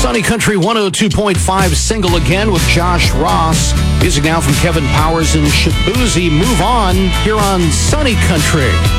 Sunny Country 102.5 Single Again with Josh Ross. Music now from Kevin Powers and Shabuzi. Move On here on Sunny Country.